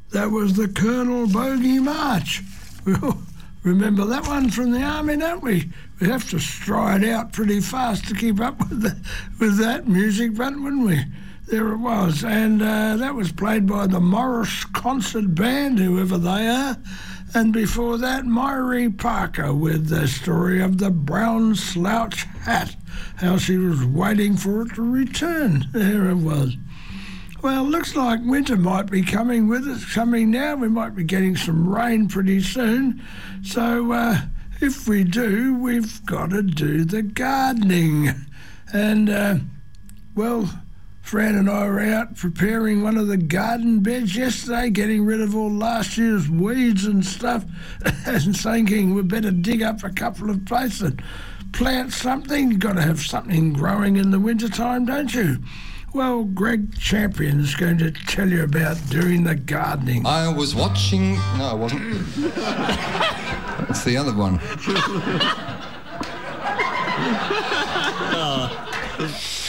That was the Colonel Bogey March. Remember that one from the army, don't we? We have to stride out pretty fast to keep up with that music, wouldn't we? There it was, and that was played by the Morris Concert Band, whoever they are. And before that, Myrie Parker with the story of the brown slouch hat, how she was waiting for it to return. There it was. Well, looks like winter might be coming with us, coming now. We might be getting some rain pretty soon. So if we do, we've got to do the gardening. And, well, Fran and I were out preparing one of the garden beds yesterday, getting rid of all last year's weeds and stuff, and thinking we better dig up a couple of places and plant something. You've got to have something growing in the wintertime, don't you? Well, Greg Champion's going to tell you about doing the gardening. I was watching... No, I wasn't. That's the other one.